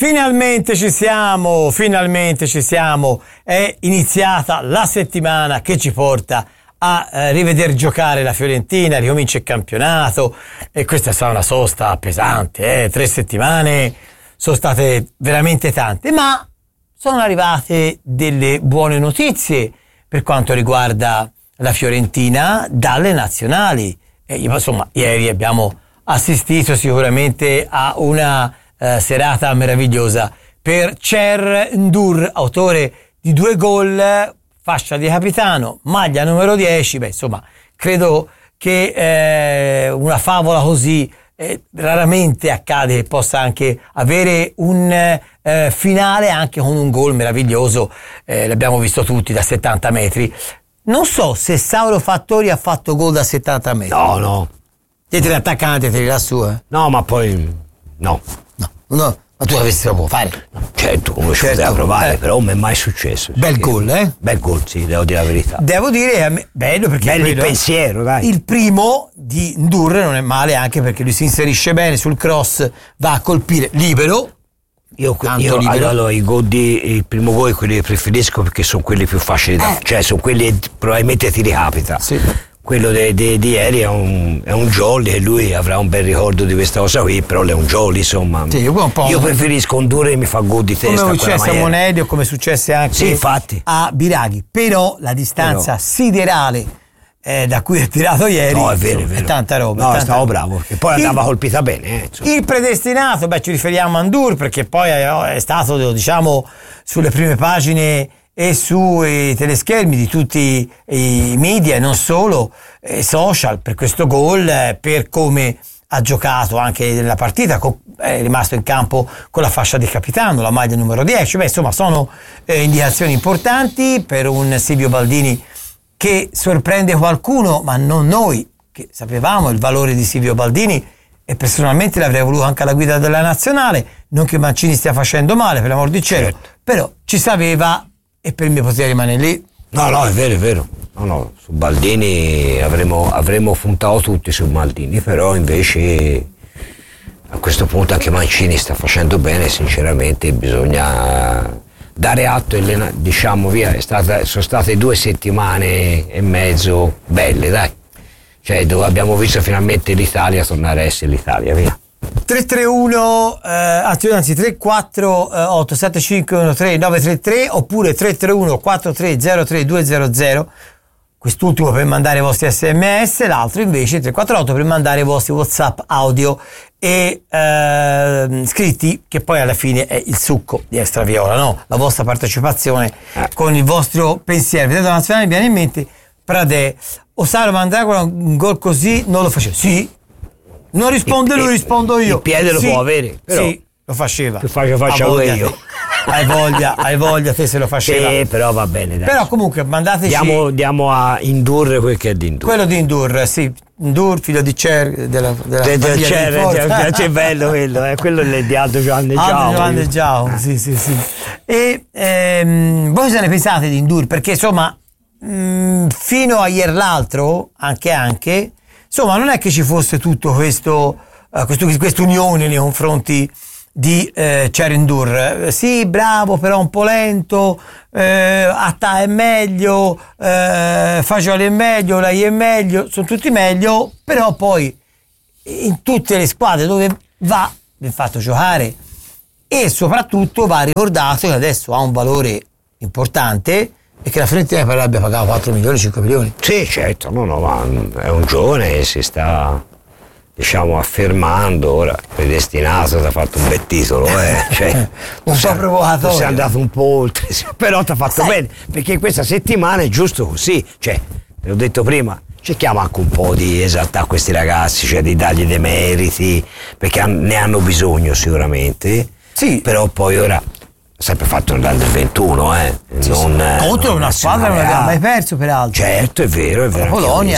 Finalmente ci siamo, è iniziata la settimana che ci porta a rivedere giocare la Fiorentina, ricomincia il campionato e questa sarà una sosta pesante, 3 settimane sono state veramente tante, ma sono arrivate delle buone notizie per quanto riguarda la Fiorentina dalle nazionali. Insomma, ieri abbiamo assistito sicuramente a una serata meravigliosa per Cher Ndur, autore di 2 gol, fascia di capitano, maglia numero 10. Insomma, credo che una favola così raramente accade che possa anche avere un finale anche con un gol meraviglioso. L'abbiamo visto tutti da 70 metri. Non so se Sauro Fattori ha fatto gol da 70 metri. No. Dietro l'attaccante te lassù, No, ma poi no. Ma tu l'avresti lo può fare? Certo, come ci poteva provare, però non mi è mai successo. Bel gol, Bel gol, sì, devo dire la verità. Devo dire, bello perché bello il pensiero, dai. Il primo di Ndur non è male, anche perché lui si inserisce bene sul cross, va a colpire libero. Io allora i gol il primo gol è quelli che preferisco perché sono quelli più facili cioè sono quelli che probabilmente ti ricapita. Sì. Quello di ieri è un jolly e lui avrà un bel ricordo di questa cosa qui, però è un jolly, insomma. Sì, io preferisco un duro e mi fa gol di testa. Come successe a Monedi o come successe anche a Biraghi, però la distanza siderale da cui è tirato ieri è tanta roba. No, stavo bravo, perché poi andava colpita bene. Il predestinato, ci riferiamo a Ndur perché poi è stato, diciamo, sulle prime pagine e sui teleschermi di tutti i media e non solo, social, per questo gol, per come ha giocato anche nella partita, è rimasto in campo con la fascia di capitano, la maglia numero 10. Insomma, sono indicazioni importanti per un Silvio Baldini che sorprende qualcuno, ma non noi, che sapevamo il valore di Silvio Baldini e personalmente l'avrei voluto anche alla guida della nazionale, non che Mancini stia facendo male, per l'amor di cielo, però ci sapeva e per me poteva rimanere lì. No, è vero. No, su Baldini avremmo puntato tutti su Baldini, però invece a questo punto anche Mancini sta facendo bene, sinceramente bisogna dare atto, diciamo sono state 2 settimane e mezzo belle, dai, cioè dove abbiamo visto finalmente l'Italia tornare a essere l'Italia, via. 331 anzi 348 7513 933 oppure 331 4303 200, quest'ultimo per mandare i vostri sms, l'altro invece 348 per mandare i vostri WhatsApp audio e scritti, che poi alla fine è il succo di Extra Viola, no? La vostra partecipazione con il vostro pensiero. Vedete, la nazionale mi viene in mente Pradè, Osario Mandragola un gol così non lo faceva. Sì, non risponde lui, rispondo io. Il piede lo può avere, però sì, lo faceva. Faccio io. Hai voglia te se lo faceva. Sì, però va bene, dai. Però comunque mandateci. Diamo a Indurre quel che è di Indurre. Quello di Indurre, sì. Indurre, figlio di Cer, della Cer, c'è bello quello è di Aldo Giovanni Giao. Sì. E voi se ne pensate di Indurre? Perché insomma, fino a ieri l'altro, anche insomma, non è che ci fosse tutto questa unione nei confronti di Cer Ndur. Sì, bravo, però un po' lento, Attà è meglio, Fagioli è meglio, Lai è meglio, sono tutti meglio, però poi in tutte le squadre dove va viene fatto giocare e soprattutto va ricordato che adesso ha un valore importante e che la Fiorentina per abbia pagato 4 milioni, 5 milioni. Sì, certo, ma è un giovane e si sta, diciamo, affermando, ora predestinato, ti ha fatto un bel titolo, cioè, un po' provocatorio. Si è andato un po' oltre, però ti ha fatto bene, perché questa settimana è giusto così, cioè, te l'ho detto prima, cerchiamo anche un po' di esaltare questi ragazzi, cioè di dargli dei meriti, perché ne hanno bisogno sicuramente, sì. Però poi ora sempre fatto nell'Under 21, contro una squadra che non aveva mai perso, peraltro. Certo, è vero. La Polonia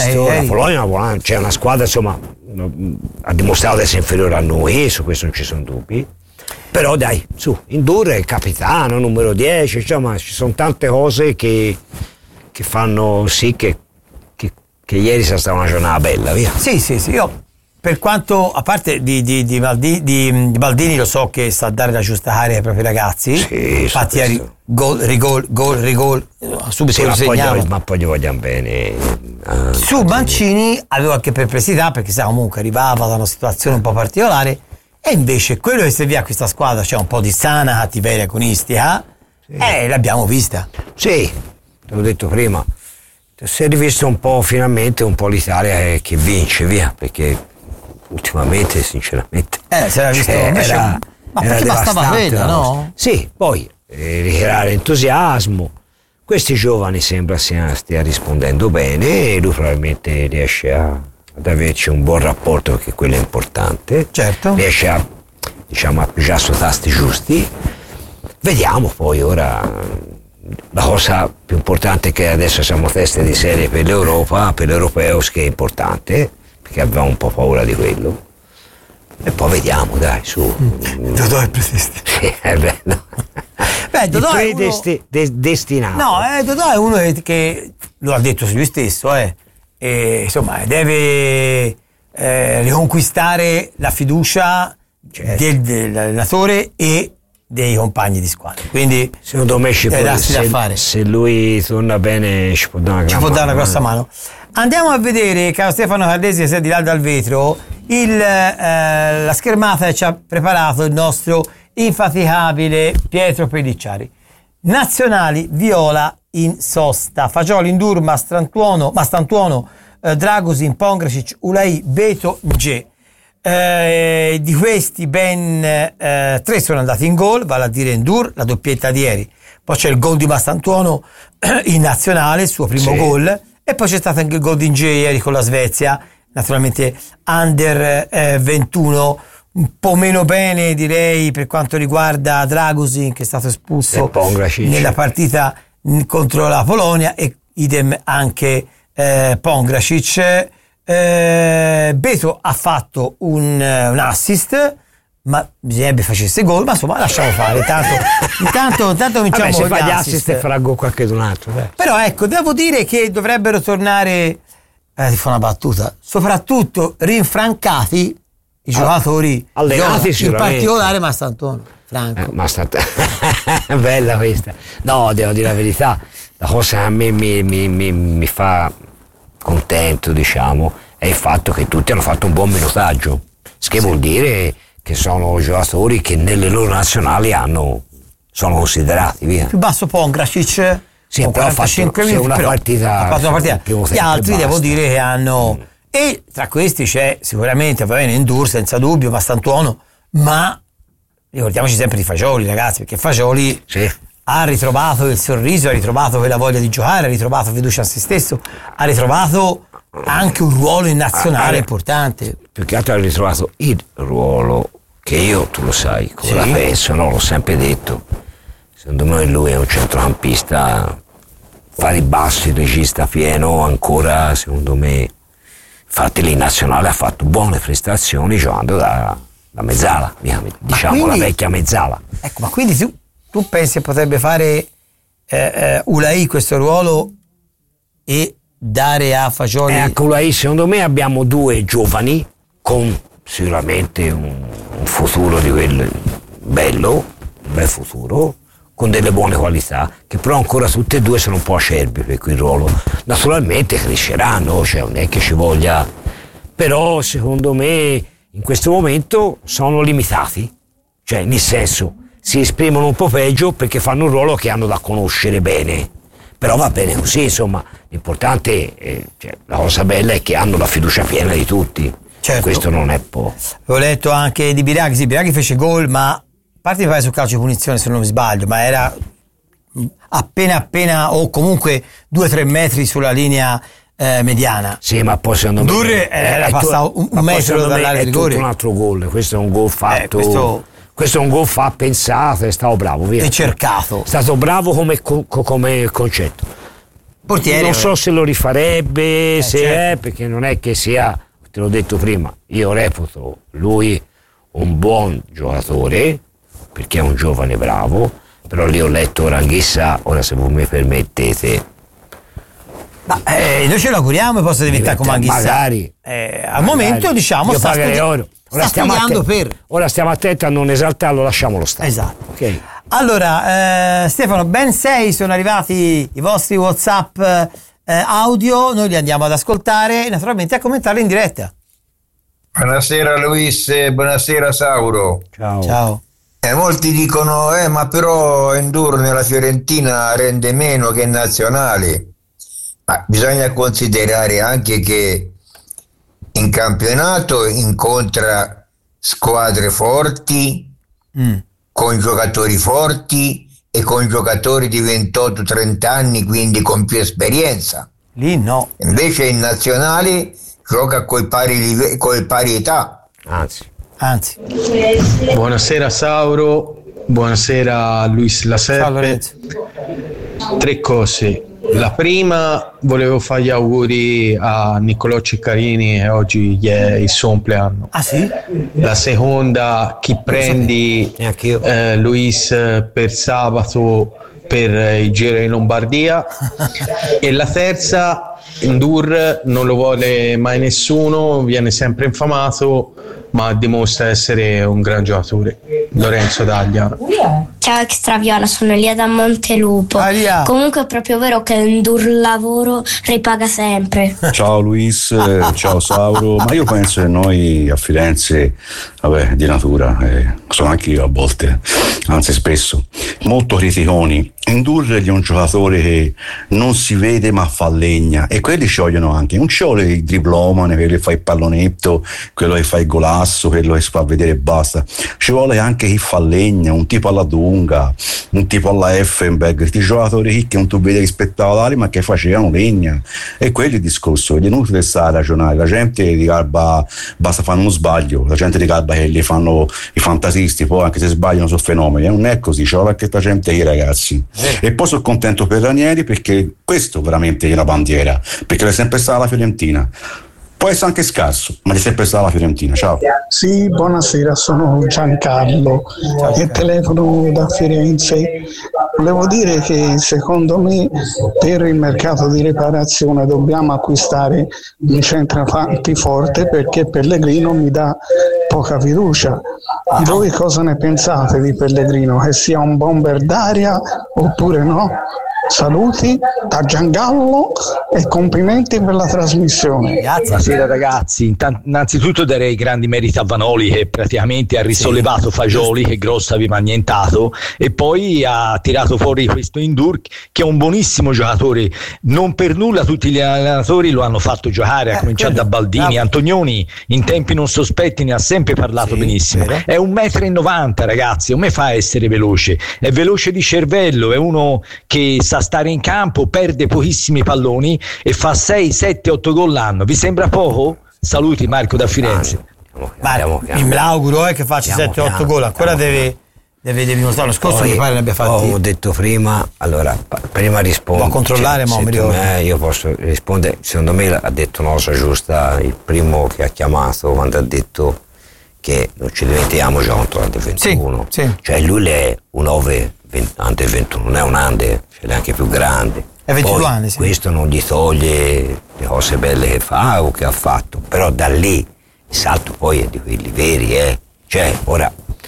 c'è una squadra, insomma, ha dimostrato di essere inferiore a noi, su questo non ci sono dubbi. Però dai, su, Indurre è il capitano, numero 10, insomma, ci sono tante cose che fanno sì che ieri sia stata una giornata bella, via. Sì, io per quanto, a parte di Baldini, lo so che sa dare la giusta area ai propri ragazzi, sì, infatti rigol, subito sì, lo segniamo. Ma poi gli vogliamo bene. Su Mancini avevo anche perplessità, perché sa, comunque arrivava da una situazione un po' particolare, e invece quello che servì a questa squadra, cioè un po' di sana cattiveria agonistica, l'abbiamo vista. Sì, te l'ho detto prima, si è rivisto un po' finalmente un po' l'Italia che vince, via, perché ultimamente sinceramente si era visto invece, ma perché bastava quella, no? Sì, poi ricreare entusiasmo. Questi giovani sembra stia rispondendo bene e lui probabilmente riesce ad averci un buon rapporto, perché quello è importante. Certo. Riesce a, diciamo, a pigiare su tasti giusti. Vediamo poi ora. La cosa più importante è che adesso siamo teste di serie per l'Europa, per l'Europeo, che è importante, perché avevamo un po' paura di quello. E poi vediamo, dai, su. Dodò è presente. Sì, è bello. Beh, Dodò è uno... destinato. No, Dodò è uno che lo ha detto su lui stesso, e, insomma, deve riconquistare la fiducia dell'allenatore e dei compagni di squadra. Quindi secondo me se lui torna bene ci può dare una grossa mano. Andiamo a vedere, caro Stefano Cardesi, se è di là dal vetro, la schermata che ci ha preparato il nostro infaticabile Pietro Pellicciari. Nazionali viola in sosta: Fagioli, Ndur, Mastantuono, Dragosin, Pongracic, Ulai, Beto, Ge. Di questi ben 3 sono andati in gol, vale a dire Ndur, la doppietta di ieri, poi c'è il gol di Mastantuono in nazionale, il suo primo gol, e poi c'è stato anche il gol di Nge ieri con la Svezia, naturalmente under 21, un po' meno bene direi per quanto riguarda Dragosin, che è stato espulso nella partita contro la Polonia, e idem anche Pongracic. Beto ha fatto un assist, ma bisognerebbe facesse gol, ma insomma lasciamo fare, intanto cominciamo. Se fa gli assist e farà gol qualche d'un altro, però ecco, devo dire che dovrebbero tornare, ti fa una battuta, soprattutto rinfrancati i giocatori allenati, in particolare Mastantuono, Franco. Bella questa. No, devo dire la verità, la cosa che a me mi fa contento, diciamo, è il fatto che tutti hanno fatto un buon minutaggio, che vuol dire che sono giocatori che nelle loro nazionali sono considerati, via. Più basso Pongracic, sì, però 45 minuti, ha fatto una partita. Gli altri devo dire che hanno, e tra questi c'è sicuramente, va bene, Ndur senza dubbio, Mastantuono, ma ricordiamoci sempre di Fagioli, ragazzi, perché Fagioli ha ritrovato il sorriso, ha ritrovato quella voglia di giocare, ha ritrovato fiducia in se stesso, ha ritrovato anche un ruolo in nazionale importante. Più che altro ha ritrovato il ruolo che io, tu lo sai, come la penso, no? L'ho sempre detto. Secondo me lui è un centrocampista, fare il basso, il regista pieno, ancora secondo me. Infatti lì in nazionale ha fatto buone prestazioni giocando da mezzala, diciamo, quindi, la vecchia mezzala. Ecco, ma quindi tu pensi che potrebbe fare Ulai questo ruolo e dare a Fagioli? Ecco, Ulai, secondo me abbiamo 2 giovani con sicuramente un futuro di quello bello, un bel futuro, con delle buone qualità, che però ancora tutte e 2 sono un po' acerbi per quel ruolo. Naturalmente cresceranno, cioè non è che ci voglia, però secondo me in questo momento sono limitati, cioè nel senso si esprimono un po' peggio perché fanno un ruolo che hanno da conoscere bene, però va bene così, insomma, l'importante cioè, la cosa bella è che hanno la fiducia piena di tutti. Certo. Questo non è poco. Ho letto anche di Biraghi, Biraghi fece gol, ma a parte mi pare sul calcio di punizione se non mi sbaglio, ma era appena o comunque 2-3 metri sulla linea mediana. Sì, ma poi secondo me era passato un metro dall'area di rigore. È tutto un altro gol, questo è un gol fatto, questo è un gol pensato, è stato bravo, via. E cercato. È stato bravo come concetto. Portiere, non so se lo rifarebbe, certo. Perché non è che sia, te l'ho detto prima, io reputo lui un buon giocatore, perché è un giovane bravo, però lì ho letto Ranghissa, ora se voi mi permettete, Noi ce lo auguriamo e possa diventare come Anghissà. Magari. Al momento diciamo io pagherei oro. Ora stiamo attenti a non esaltarlo, lasciamolo stare. Esatto. Okay. Allora, Stefano, ben 6 sono arrivati i vostri WhatsApp audio, noi li andiamo ad ascoltare e naturalmente a commentarli in diretta. Buonasera Luis, buonasera Sauro. Ciao. Molti dicono, ma però Endur nella Fiorentina rende meno che in nazionale. Ma bisogna considerare anche che in campionato incontra squadre forti, con giocatori forti e con giocatori di 28-30 anni, quindi con più esperienza. Lì no. Invece in nazionale gioca coi pari età. Anzi. Buonasera Sauro, buonasera Luis La Serpe. Ciao Lorenzo. 3 cose. La prima, volevo fare gli auguri a Niccolò Ceccarini e oggi gli è il suo compleanno. Ah sì? La seconda, chi prendi Luis per sabato per il giro in Lombardia. E la terza, Endur non lo vuole mai nessuno, viene sempre infamato, ma dimostra essere un gran giocatore. Lorenzo Daglia. Ciao Extraviola, sono Elia da Montelupo. Comunque è proprio vero che un dur lavoro ripaga sempre. Ciao Luis, ciao Sauro. Ma io penso che noi a Firenze, di natura, sono anche io a volte, anzi spesso, molto criticoni. Indurre è un giocatore che non si vede ma fa legna, e quelli ci vogliono anche, non ci vuole il diplomane, quello che fa il pallonetto, quello che fa il golasso, quello che si fa vedere e basta, ci vuole anche chi fa legna, un tipo alla Dunga, un tipo alla Effenberg, questi giocatori che non tu vedi spettacolari ma che facevano legna. E quello è il discorso, è inutile stare a ragionare, la gente di Garba basta fare uno sbaglio, la gente di Garba che li fanno i fantasisti, poi anche se sbagliano sono fenomeni, non è così, c'è qualche gente qui ragazzi. E poi sono contento per Ranieri perché questo veramente è la bandiera, perché è sempre stata la Fiorentina. Può essere anche scarso, ma è sempre stata la Fiorentina. Ciao. Sì, buonasera, sono Giancarlo e telefono da Firenze. Volevo dire che secondo me per il mercato di riparazione dobbiamo acquistare un centravanti forte, perché Pellegrino mi dà poca fiducia. Voi cosa ne pensate di Pellegrino? Che sia un bomber d'aria oppure no? Saluti da Giangallo e complimenti per la trasmissione. Grazie. Buonasera ragazzi, innanzitutto darei grandi meriti a Vanoli, che praticamente ha risollevato Fagioli, che Gross aveva annientato, e poi ha tirato fuori questo Endur che è un buonissimo giocatore. Non per nulla tutti gli allenatori lo hanno fatto giocare, a cominciare da Baldini. Antonioni in tempi non sospetti ne ha sempre parlato benissimo. È 1,90 m ragazzi, non mi fa essere veloce, è veloce di cervello, è uno che sa stare in campo, perde pochissimi palloni e fa 6, 7, 8 gol l'anno. Vi sembra poco? Saluti Marco da Firenze. Mi auguro che faccia 7-8 gol, ancora deve dimostrare. Lo scorso mi pare ne abbia fatti. Ho detto prima, allora prima rispondo. Può controllare, ma io posso rispondere. Secondo me ha detto una cosa giusta il primo che ha chiamato quando ha detto che non ci diventiamo già contro l'Under 21. Sì. Cioè lui è un Under 21, non è un Under, ce l'è anche più grande. È 22 Poi, anni, sì. Questo non gli toglie le cose belle che fa o che ha fatto, però da lì il salto poi è di quelli veri, Cioè, ora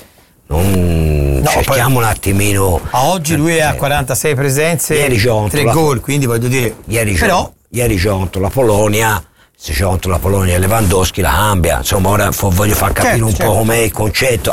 cerchiamo un attimino. A oggi lui è a 46 presenze, 3 gol, quindi voglio dire. Ieri contro la Polonia. Se c'è contro la Polonia Lewandowski la cambia, insomma ora voglio far capire un po' com'è il concetto.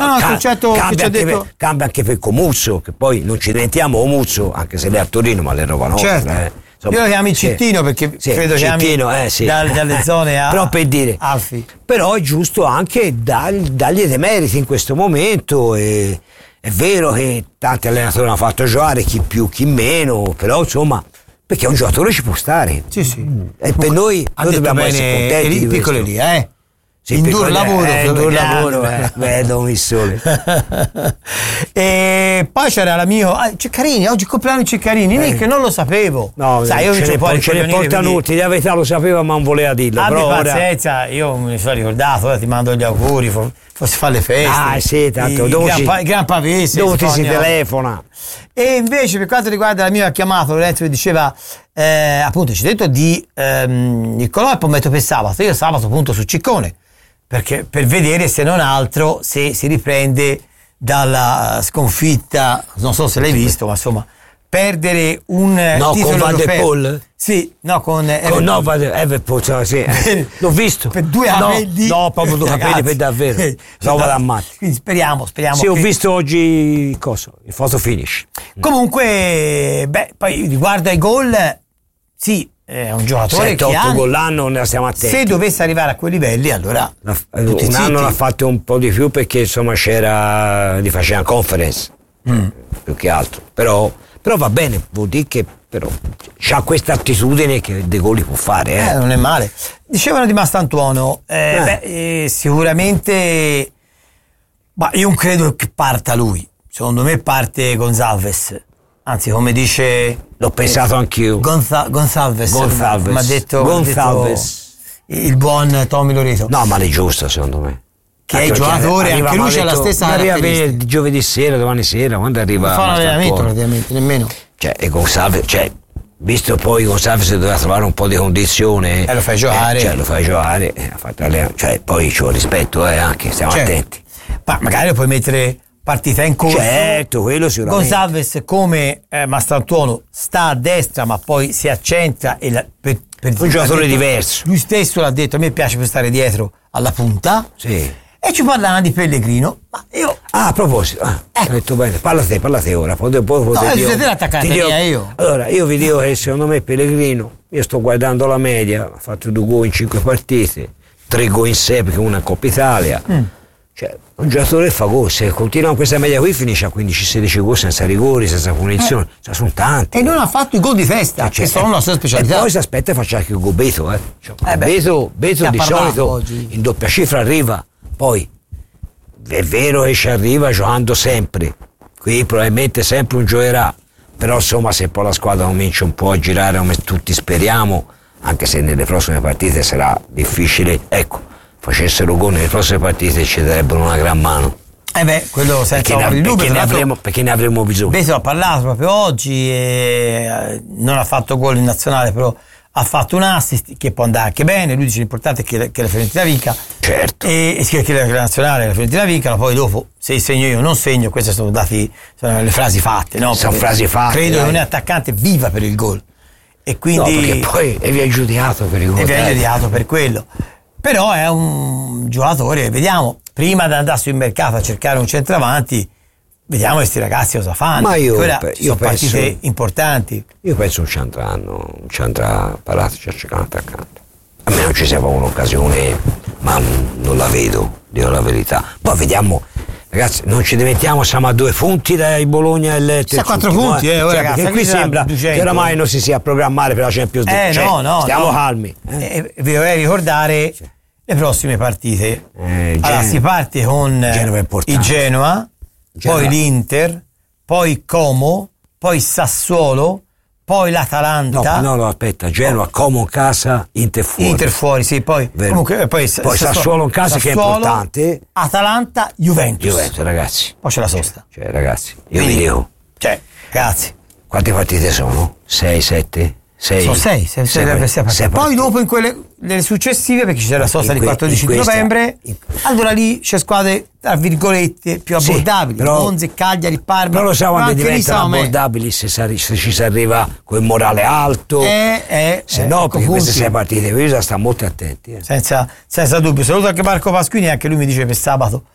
Cambia anche per Comuzzo, che poi non ci diventiamo Comuzzo, anche se lei è a Torino, ma lei è roba nostra. Insomma, io lo chiami Cittino perché credo Cittino, dalle zone a però per dire Alfi. Però è giusto anche dargli dei meriti in questo momento, e è vero che tanti allenatori hanno fatto giocare, chi più chi meno, però insomma, perché un giocatore ci può stare. Sì. E per noi dobbiamo essere contenti di piccolo lì, Sì, Indur lavoro, vedo il sole. E poi c'era l'amico Ceccarini, oggi compleanno Ceccarini, Nick, non lo sapevo. No, sai, io ce ne portano tutti, la verità lo sapeva ma non voleva dirlo. Abbi pazienza, io mi sono ricordato, ti mando gli auguri, forse fa le feste. Sì, tanto il Gran Pavese. Dove si telefona. E invece per quanto riguarda la mia chiamata, Lorenzo mi diceva appunto ci ha detto di Niccolò e Pommeto per sabato. Io sabato punto su Ciccone, perché per vedere se non altro se si riprende dalla sconfitta, non so se l'hai visto, ma insomma perdere un titolo con Van der Poel? Sì, con Everpool, sì. L'ho visto per 2 capelli. No, proprio 2 capelli per davvero. Roba da matti. Quindi speriamo. Sì, ho visto oggi il photo finish. Comunque, poi riguardo ai gol, sì, è un giocatore 7-8 gol l'anno, ne stiamo attenti. Se dovesse arrivare a quei livelli, allora un anno l'ha fatto un po' di più perché insomma gli faceva conference più che altro. Però va bene, vuol dire che però c'ha questa attitudine che dei gol li può fare. Non è male. Dicevano di Mastantuono, sicuramente, ma io non credo che parta lui. Secondo me parte Gonzalez. Anzi, come dice, l'ho pensato anch'io. Gonzalez. Mi ha detto il buon Tommy Loreto. No, ma è giusto secondo me. Che è il giocatore, anche lui c'ha la stessa caratteristica. Arriva giovedì sera, domani sera, quando arriva. Non fa un allenamento praticamente, nemmeno. E Gonzalez, visto poi Gonzalez doveva trovare un po' di condizione. Lo fai giocare. Lo fai giocare, ha fatto poi c'ho rispetto, anche, stiamo attenti. Ma magari lo puoi mettere partita in corso. Certo, quello sicuramente. Gonzalez come Mastantuono sta a destra, ma poi si accentra per un giocatore diverso. Lui stesso l'ha detto, a me piace per stare dietro alla punta. Sì. E ci parlava di Pellegrino, ma io... a proposito, hai detto bene, parla te ora. Siete l'attaccante io. Allora, io vi dico che secondo me Pellegrino, io sto guardando la media, ha fatto 2 gol in 5 partite, 3 gol in 6 perché una è Coppa Italia. Un giocatore fa gol, se continua con questa media qui finisce a 15-16 gol senza rigori, senza punizione, sono tanti. E non ha fatto i gol di testa, che sono la sua specialità. E poi si aspetta e faccia anche il gol Beto. Beto di solito oggi in doppia cifra arriva. Poi è vero che ci arriva giocando sempre, qui probabilmente sempre un giocherà, però insomma se poi la squadra comincia un po' a girare come tutti speriamo, anche se nelle prossime partite sarà difficile, facessero gol nelle prossime partite ci darebbero una gran mano. Quello senza ombra di dubbio, perché ne avremo bisogno. Beto ha parlato proprio oggi e non ha fatto gol in nazionale, però ha fatto un assist che può andare anche bene. Lui dice l'importante è che la Fiorentina vinca, certo, e che la nazionale, la Fiorentina vinca, ma poi dopo se segno io non segno, queste sono le frasi fatte, no? Sono frasi fatte. Credo che un attaccante viva per il gol, e quindi perché poi e viene giudicato per il gol, e viene giudicato per quello. Però è un giocatore, vediamo, prima di andare sul mercato a cercare un centravanti, vediamo questi ragazzi cosa fanno. Ma io sono partite importanti. Io penso non ci andrà Palazzo, ci cercare un attaccante. A me non ci sia un'occasione, ma non la vedo, dico la verità. Poi vediamo, ragazzi, non ci dimentichiamo, siamo a 2 punti dai Bologna e il Terzo. 4 punti, ragazzi. Perché qui sembra 200. Che oramai non si sia a programmare per la Champions League. Stiamo calmi. Vi vorrei ricordare le prossime partite. Allora si parte con il Genoa, poi l'Inter, poi Como, poi Sassuolo, poi l'Atalanta. No, aspetta, Genoa, Como in casa, Inter fuori. Sì, poi comunque poi Sassuolo in casa, che è importante. Atalanta, Juventus, ragazzi. Poi c'è la sosta. Ragazzi, io vi dico. Ragazzi. Quante partite sono? 6, 7? 6. Sono 6. Poi dopo in quelle successive, perché ci sarà la sosta del 14 di novembre, allora lì c'è squadre tra virgolette più abbordabili, Monza, Cagliari, Parma. Però lo so quando diventano abbordabili se ci si arriva con il morale alto, se no, perché queste 6 partite bisogna stare molto attenti. Senza dubbio. Saluto anche Marco Pasquini, anche lui mi dice per sabato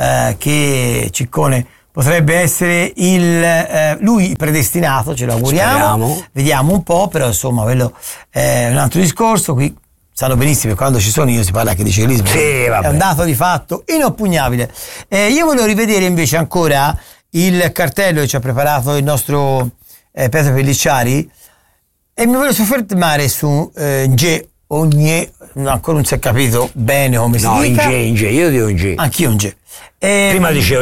che Ciccone potrebbe essere lui predestinato, ce lo auguriamo. Speriamo. Vediamo un po', però insomma quello è un altro discorso. Qui sanno benissimo che quando ci sono io si parla anche di ciclismo, è un dato di fatto inoppugnabile. Io volevo rivedere invece ancora il cartello che ci ha preparato il nostro Pietro Pellicciari, e mi voglio soffermare su Ogne, ancora non si è capito bene come si dica. No, io dico Inge. Anch'io Inge. Prima dicevo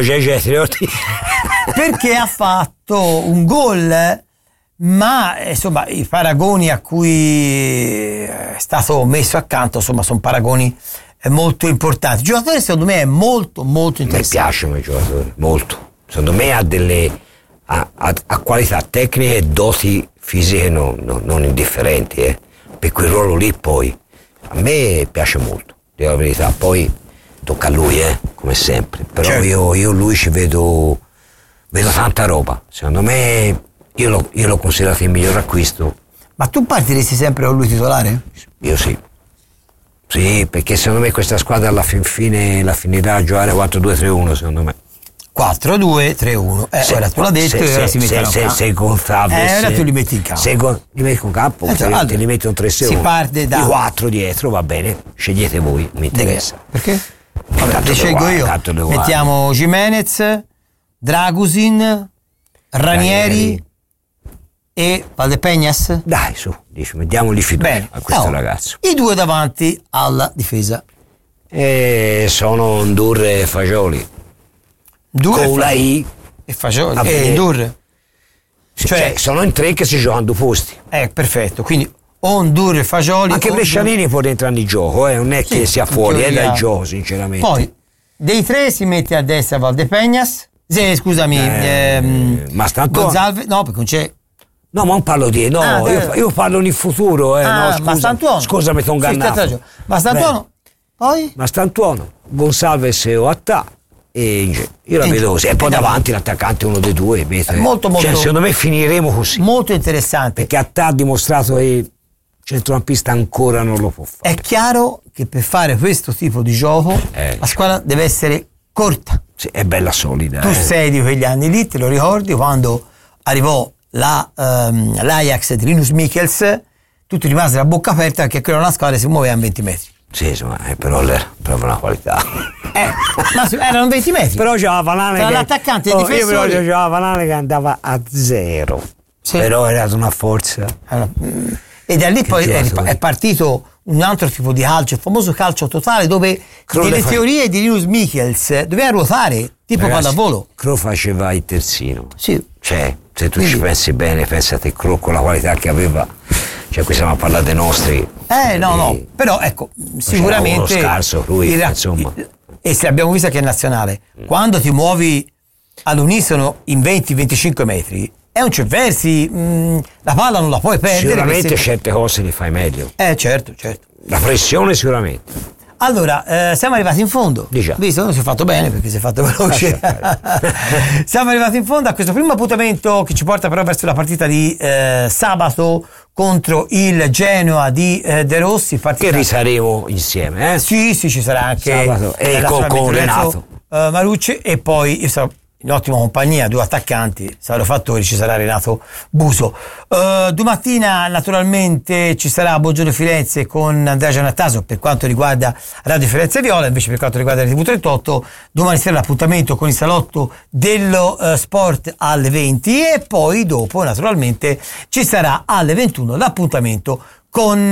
perché ha fatto un gol, ma insomma i paragoni a cui è stato messo accanto, insomma, sono paragoni è molto importante. Il giocatore secondo me è molto molto interessante. Mi piacciono i giocatori, molto. Secondo me ha delle qualità tecniche e doti fisiche non indifferenti, per quel ruolo lì. Poi a me piace molto, dico la verità. Poi tocca a lui, come sempre. Però certo. io lui ci vedo tanta roba. Secondo me io l'ho considerato il miglior acquisto. Ma tu partiresti sempre con lui titolare? Io sì. Sì, perché secondo me questa squadra alla fine la finirà a giocare 4-2-3-1, secondo me. 4-2-3-1. Ora tu l'ha detto e ora si mettono in campo. Se Gonzalez, ora tu li metti in campo. Se li metti in campo, te li metto un 3-6-1. Si parte da 4 dietro, va bene. Scegliete voi, mi interessa. Perché? Vabbè, li scelgo io. Mettiamo Gimenez, Dragusin, Ranieri e Valdepeñas. Dai, su, mettiamogli fiducia a questo ragazzo. I due davanti alla difesa. Sono Ndur e Fagioli. Con la I e Fagioli e Ndur. Cioè sono in 3 che si giocano 2 posti. Perfetto, quindi o Ndur e Fagioli. Anche Brescianini può rientrare in gioco, non è che sia fuori, è dal gioco, sinceramente. Poi dei 3 si mette a destra Valdepeñas. Scusami, Gonzalez. No, perché non c'è. No, ma non parlo di. No, io parlo in futuro, no, Mastantuono. Scusa, mi sono ingannato. Mastantuono. Poi? Mastantuono, Gonzalez e Oattà. E io la vedo così. E poi davanti l'attaccante uno dei due. Molto, molto. Secondo me finiremo così. Molto interessante. Perché Attà ha dimostrato che il centrocampista ancora non lo può fare. È chiaro che per fare questo tipo di gioco la squadra deve essere corta. Sì, è bella solida. Tu sei di quegli anni lì, te lo ricordi, quando arrivò l'Ajax di Rinus Michels, tutti rimasero a bocca aperta perché quella una squadra si muoveva a 20 metri. Sì, insomma, però era proprio una qualità. Ma erano 20 metri. Però c'era Vanane tra l'attaccante e il difensore. Io c'era Vanane che andava a 0. Sì. Però era una forza. E da lì poi è partito un altro tipo di calcio, il famoso calcio totale, dove nelle teorie di Rinus Michels doveva ruotare tipo pallavolo. Kroos faceva il terzino. Sì. Cioè, se tu ci pensi bene, pensate Kroos con la qualità che aveva. Cioè, qui stiamo a parlare dei nostri. No, però ecco, sicuramente. Scarso, lui, insomma. E se abbiamo visto che è nazionale, quando ti muovi all'unisono in 20-25 metri, versi, la palla non la puoi perdere. Sicuramente certe cose le fai meglio. Certo. La pressione sicuramente. Allora, siamo arrivati in fondo. Visto, non si è fatto bene perché si è fatto veloce. Siamo arrivati in fondo a questo primo appuntamento che ci porta però verso la partita di sabato contro il Genoa di De Rossi. Che risaremo insieme, Sì, ci sarà anche sabato. E con Renato Marucci, e poi io sarò in ottima compagnia, 2 attaccanti, Sauro Fattori, ci sarà Renato Buso. Domattina naturalmente ci sarà Buongiorno Firenze con Andrea Giannattaso per quanto riguarda Radio Firenze Viola, invece per quanto riguarda la TV38 domani sera l'appuntamento con il salotto dello sport alle 20 e poi dopo naturalmente ci sarà alle 21 l'appuntamento con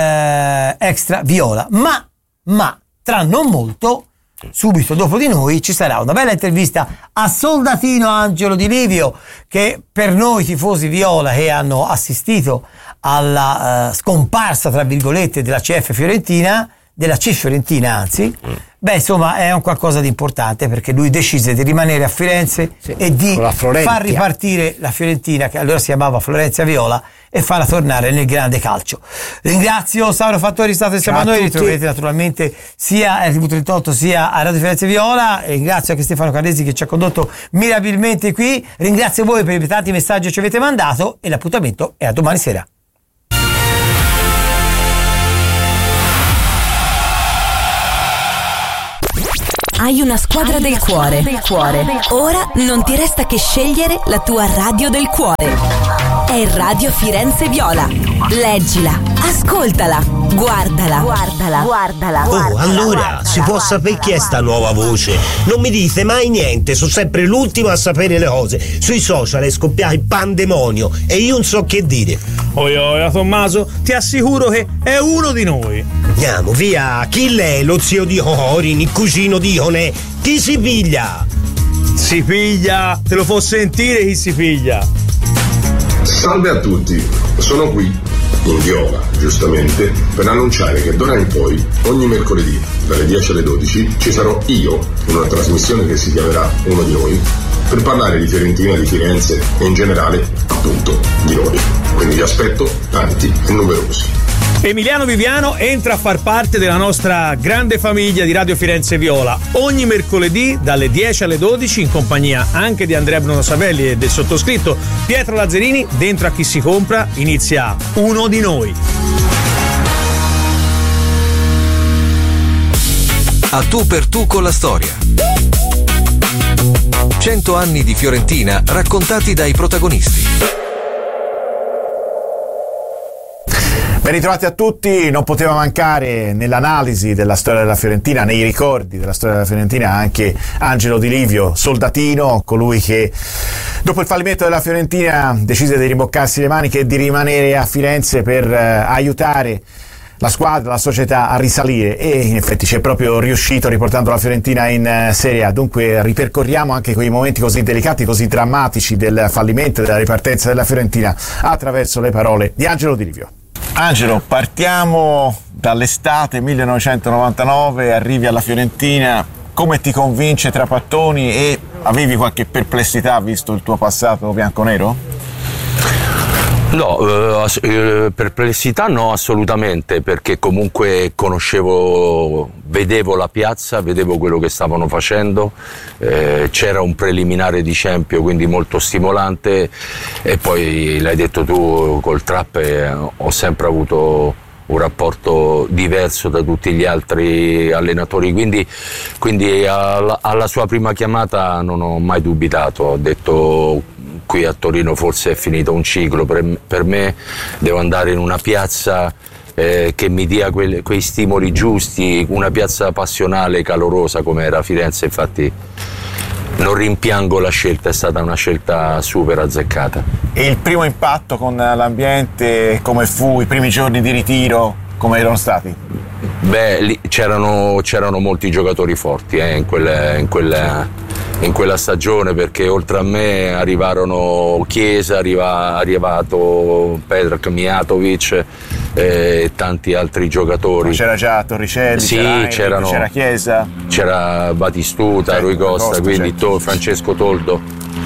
Extra Viola, ma tra non molto, subito dopo di noi, ci sarà una bella intervista a Soldatino Angelo Di Livio, che per noi tifosi viola che hanno assistito alla scomparsa tra virgolette della CF Fiorentina, della C Fiorentina anzi, insomma è un qualcosa di importante perché lui decise di rimanere a Firenze e di far ripartire la Fiorentina, che allora si chiamava Florenza Viola, e farla tornare nel grande calcio. Ringrazio Sauro Fattori, state insieme a noi, li troverete naturalmente sia a TV38 sia a Radio Firenze Viola. E ringrazio anche Stefano Carresi che ci ha condotto mirabilmente qui. Ringrazio voi per i tanti messaggi che ci avete mandato e l'appuntamento è a domani sera. Hai una squadra del cuore. Ora non ti resta che scegliere la tua radio del cuore. È Radio Firenze Viola. Leggila, ascoltala, guardala. Oh, allora, si può sapere chi è sta nuova voce? Non mi dite mai niente, sono sempre l'ultimo a sapere le cose. Sui social è scoppiato il pandemonio e io non so che dire. Oia, Tommaso, ti assicuro che è uno di noi. Andiamo, via. Chi lei? Lo zio di Corin, il cugino di Ionè? Chi si piglia? Si piglia, te lo può sentire chi si piglia. Salve a tutti, sono qui in viola, giustamente, per annunciare che d'ora in poi, ogni mercoledì, dalle 10 alle 12, ci sarò io, in una trasmissione che si chiamerà Uno di Noi, per parlare di Fiorentina, di Firenze e in generale, appunto, di noi. Quindi vi aspetto tanti e numerosi. Emiliano Viviano entra a far parte della nostra grande famiglia di Radio Firenze Viola ogni mercoledì dalle 10 alle 12 in compagnia anche di Andrea Bruno Savelli e del sottoscritto Pietro Lazzarini. Dentro a Chi si compra inizia Uno di Noi. A tu per tu con la storia. 100 anni di Fiorentina raccontati dai protagonisti. Ben ritrovati a tutti, non poteva mancare nell'analisi della storia della Fiorentina, nei ricordi della storia della Fiorentina anche Angelo Di Livio, soldatino, colui che dopo il fallimento della Fiorentina decise di rimboccarsi le maniche e di rimanere a Firenze per aiutare la squadra, la società a risalire, e in effetti ci è proprio riuscito riportando la Fiorentina in Serie A. Dunque ripercorriamo anche quei momenti così delicati, così drammatici del fallimento, della ripartenza della Fiorentina attraverso le parole di Angelo Di Livio. Angelo, partiamo dall'estate 1999, arrivi alla Fiorentina, come ti convince Trapattoni e avevi qualche perplessità visto il tuo passato bianconero? No, perplessità no, assolutamente, perché comunque vedevo la piazza, vedevo quello che stavano facendo, c'era un preliminare di Champions, quindi molto stimolante, e poi l'hai detto tu, col Trapp ho sempre avuto un rapporto diverso da tutti gli altri allenatori, quindi alla sua prima chiamata non ho mai dubitato, ho detto: qui a Torino forse è finito un ciclo, per me devo andare in una piazza che mi dia quei stimoli giusti, una piazza passionale, calorosa come era Firenze. Infatti non rimpiango la scelta, è stata una scelta super azzeccata. E il primo impatto con l'ambiente, come fu, i primi giorni di ritiro, come erano stati? Beh, lì c'erano molti giocatori forti in quella stagione, perché oltre a me arrivarono Chiesa, arrivato Petar Mijatovic e tanti altri giocatori. Ma c'era già Torricelli, sì, c'era Chiesa, c'era Batistuta, Rui Costa, quindi certo. Francesco Toldo.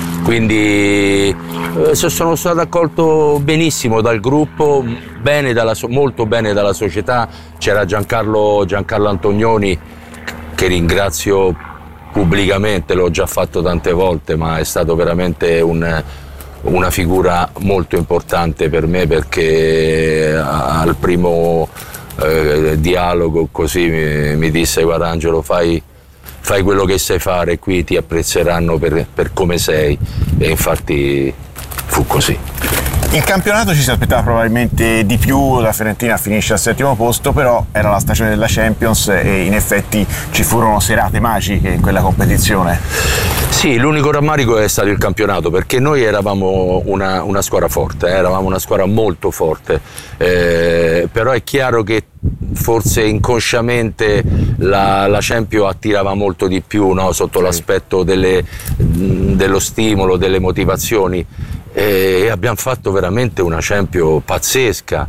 Quindi sono stato accolto benissimo dal gruppo, molto bene dalla società. C'era Giancarlo Antonioni, che ringrazio pubblicamente, l'ho già fatto tante volte, ma è stato veramente una figura molto importante per me, perché al primo dialogo così mi disse: guarda Angelo, fai quello che sai fare, qui ti apprezzeranno per come sei, e infatti fu così. In campionato ci si aspettava probabilmente di più, la Fiorentina finisce al 7° posto, però era la stagione della Champions e in effetti ci furono serate magiche in quella competizione. Sì, l'unico rammarico è stato il campionato, perché noi eravamo una squadra forte, eravamo una squadra molto forte, però è chiaro che forse inconsciamente la Champions attirava molto di più, no? Sotto l'aspetto dello stimolo, delle motivazioni. E abbiamo fatto veramente una Champions pazzesca,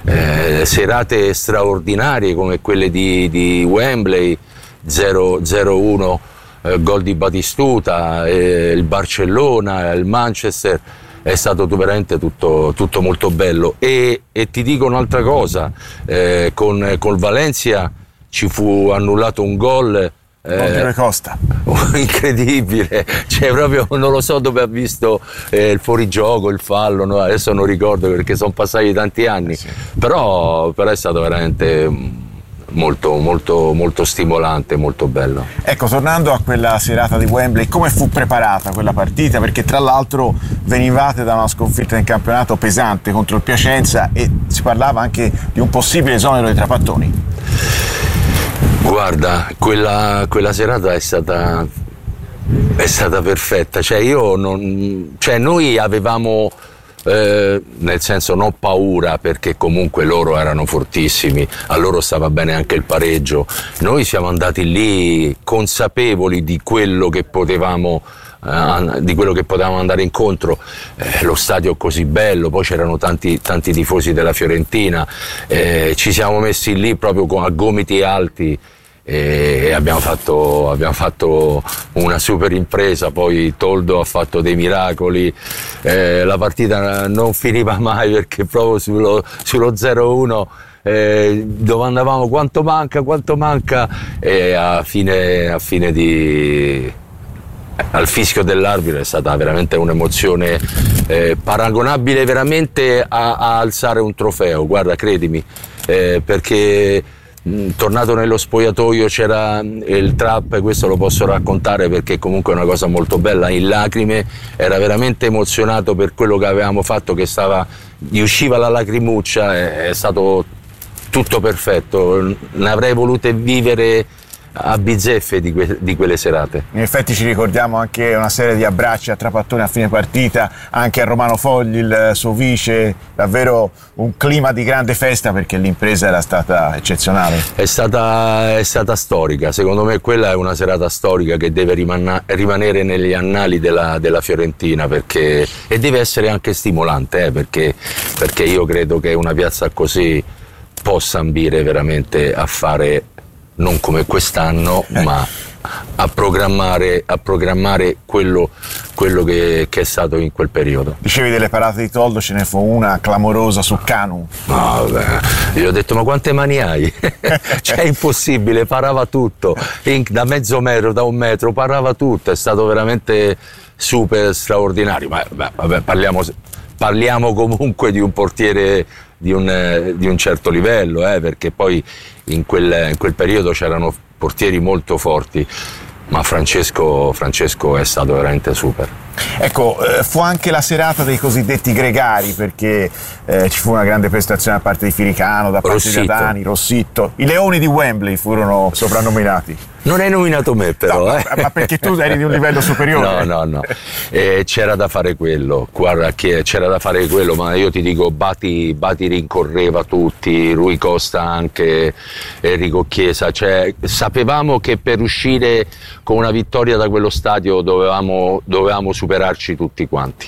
serate straordinarie come quelle di Wembley, 0-1, gol di Batistuta, il Barcellona, il Manchester. È stato veramente tutto molto bello, e ti dico un'altra cosa, col Valencia ci fu annullato un gol Costa. Incredibile, cioè proprio non lo so dove ha visto il fuorigioco, il fallo, no? Adesso non ricordo perché sono passati tanti anni, sì. però è stato veramente molto stimolante, molto bello. Ecco, tornando a quella serata di Wembley, come fu preparata quella partita? Perché tra l'altro venivate da una sconfitta in campionato pesante contro il Piacenza e si parlava anche di un possibile esonero di Trapattoni. Guarda, quella serata è stata perfetta, noi avevamo nel senso non paura, perché comunque loro erano fortissimi, a loro stava bene anche il pareggio. Noi siamo andati lì consapevoli di quello che potevamo di quello che potevamo andare incontro, lo stadio così bello, poi c'erano tanti tifosi della Fiorentina, ci siamo messi lì proprio a gomiti alti e abbiamo fatto una super impresa. Poi Toldo ha fatto dei miracoli, la partita non finiva mai perché proprio sullo 0-1 domandavamo quanto manca e al fischio dell'arbitro è stata veramente un'emozione paragonabile veramente a alzare un trofeo, guarda, credimi, perché tornato nello spogliatoio c'era il trap, questo lo posso raccontare perché comunque è una cosa molto bella, in lacrime, era veramente emozionato per quello che avevamo fatto, che gli usciva la lacrimuccia, è stato tutto perfetto, ne avrei volute vivere a bizzeffe di quelle serate. In effetti ci ricordiamo anche una serie di abbracci a Trapattoni a fine partita, anche a Romano Fogli, il suo vice, davvero un clima di grande festa perché l'impresa era stata eccezionale. È stata storica, secondo me quella è una serata storica che deve rimanere negli annali della Fiorentina, e deve essere anche stimolante, perché io credo che una piazza così possa ambire veramente a fare, non come quest'anno, ma a programmare quello che è stato in quel periodo. Dicevi delle parate di Toldo, ce ne fu una clamorosa su Canu. No, beh, io ho detto, ma quante mani hai? Cioè, è impossibile, parava tutto, da mezzo metro, da un metro, parava tutto, è stato veramente super straordinario. Ma vabbè, parliamo comunque di un portiere di un certo livello, perché poi in quel periodo c'erano portieri molto forti, ma Francesco è stato veramente super. Ecco, fu anche la serata dei cosiddetti gregari, perché ci fu una grande prestazione da parte di Firicano, da parte di Adani, Rossitto. I Leoni di Wembley furono soprannominati. Non hai nominato me però, no, ma perché tu eri di un livello superiore. No. C'era da fare quello, guarda che c'era da fare quello, ma io ti dico, Bati rincorreva tutti, Rui Costa anche, Enrico Chiesa, cioè sapevamo che per uscire con una vittoria da quello stadio dovevamo superarci tutti quanti,